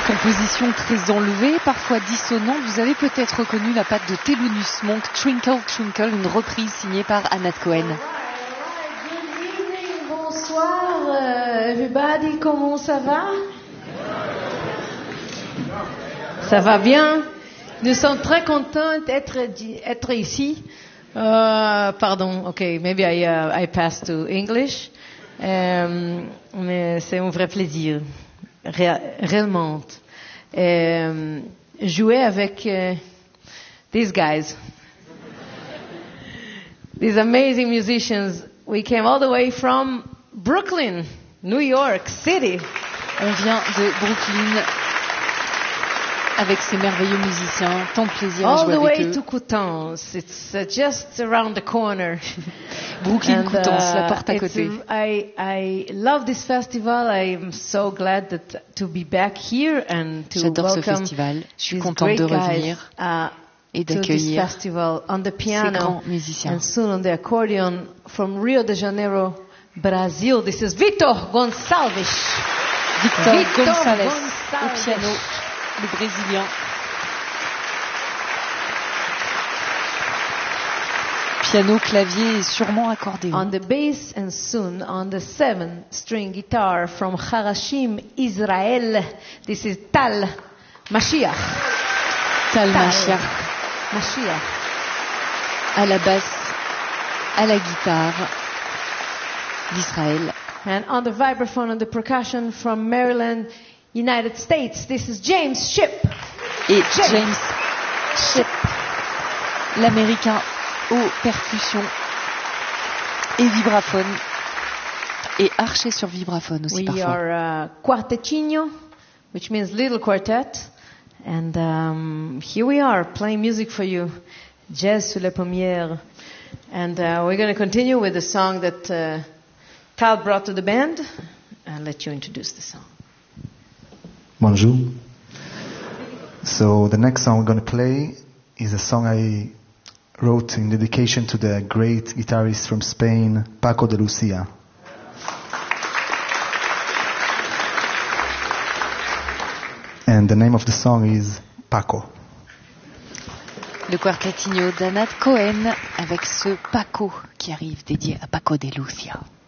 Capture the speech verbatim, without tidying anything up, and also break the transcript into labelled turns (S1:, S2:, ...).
S1: composition très enlevée, parfois dissonante. Vous avez peut-être reconnu la patte de Thelonious Monk, Twinkle Twinkle, une reprise signée par Anat Cohen.
S2: Good evening, bonsoir, uh, everybody, comment ça va? Ça va bien? Nous sommes très contents d'être être ici. Uh, pardon, okay, maybe I, uh, I pass to English. Um, mais c'est un vrai plaisir, Ré- réellement. Um, jouer avec uh, these guys, these amazing musicians. We came all the way from Brooklyn, New York City.
S1: On vient de Brooklyn avec ces merveilleux musiciens. Tant de plaisir à
S2: All
S1: jouer
S2: the
S1: avec
S2: way
S1: eux.
S2: to Coutances. It's uh, just around the corner.
S1: Brooklyn,
S2: And,
S1: Coutances, la
S2: uh,
S1: porte à
S2: it's,
S1: côté.
S2: I, I love this festival. I'm so glad that to be back here and to
S1: J'adore ce
S2: welcome
S1: festival. Je suis
S2: these
S1: contente
S2: great
S1: de
S2: guys,
S1: revenir
S2: uh,
S1: et
S2: to this
S1: d'accueillir
S2: festival on the
S1: ces
S2: piano
S1: grands musiciens.
S2: and soon on the accordion from Rio de Janeiro, Brazil. This is Vitor Gonçalves.
S1: Victor,
S2: Victor
S1: Gonçalves
S2: Gonçalves.
S1: au piano, le Brésilien. Piano, clavier et sûrement accordéon.
S2: On the bass and soon on the seven-string guitar from Harashim, Israel. This is Tal Mashiach.
S1: Tal Mashiach
S2: Mashiach.
S1: à la basse, à la guitare d'Israël.
S2: And on the vibraphone and the percussion from Maryland, United States. This is James Shipp.
S1: Et
S2: James.
S1: James Shipp, l'américain aux percussions et vibraphone et archer sur vibraphone aussi
S2: We
S1: parfois.
S2: are uh, quartetinho, which means little quartet. And um, here we are playing music for you, jazz sur la première. And uh, we're going to continue with the song that uh, Tal brought to the band. I'll let you introduce the song.
S3: Bonjour. So the next song we're going to play is a song I wrote in dedication to the great guitarist from Spain, Paco de Lucia. And the name of the song is Paco.
S1: Le quartetinho d'Anat Cohen avec ce Paco qui arrive dédié à Paco de Lucia.